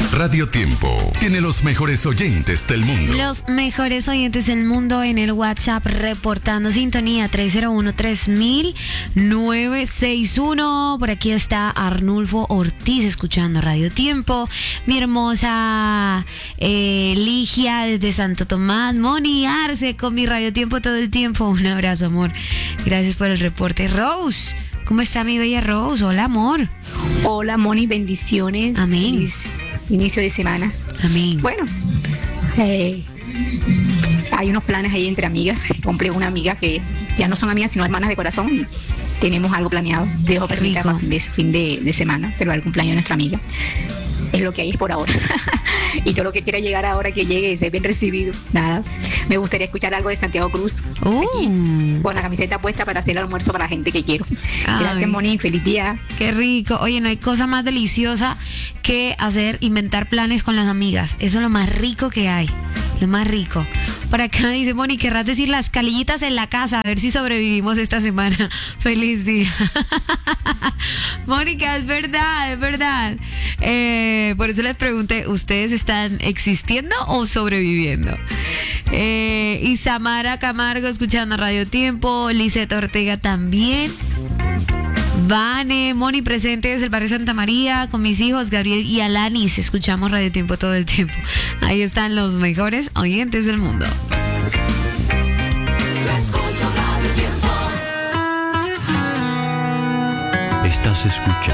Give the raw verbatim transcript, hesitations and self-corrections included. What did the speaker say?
Radio Tiempo tiene los mejores oyentes del mundo. Los mejores oyentes del mundo en el WhatsApp reportando sintonía tres cero uno, tres mil, nueve seis uno. Por aquí está Arnulfo Ortiz escuchando Radio Tiempo. Mi hermosa eh, Ligia desde Santo Tomás. Moni Arce con mi Radio Tiempo todo el tiempo. Un abrazo, amor. Gracias por el reporte. Rose, ¿cómo está mi bella Rose? Hola, amor. Hola, Moni, bendiciones. Amén. Feliz inicio de semana. Amén. Bueno, eh, pues hay unos planes ahí entre amigas. Compré una amiga que ya no son amigas, sino hermanas de corazón. Y tenemos algo planeado. Dejo permitir para fin de, fin de, de semana celebrar el cumpleaños de nuestra amiga. Es lo que hay por ahora. Y todo lo que quiera llegar ahora que llegue y sea bien recibido. Nada. Me gustaría escuchar algo de Santiago Cruz. Uh. Aquí, con la camiseta puesta para hacer el almuerzo para la gente que quiero. Ay. Gracias, Moni. Feliz día. Qué rico. Oye, no hay cosa más deliciosa que hacer, inventar planes con las amigas. Eso es lo más rico que hay. Lo más rico. Por acá dice Moni, querrás decir las calillitas en la casa, a ver si sobrevivimos esta semana. Feliz día. Mónica, es verdad, es verdad. Eh, por eso les pregunté, ¿ustedes están existiendo o sobreviviendo? Eh, Isamara Camargo escuchando Radio Tiempo, Lisette Ortega también. Vane, Moni presente desde el barrio Santa María con mis hijos Gabriel y Alanis. Escuchamos Radio Tiempo todo el tiempo. Ahí están los mejores oyentes del mundo. Estás escuchando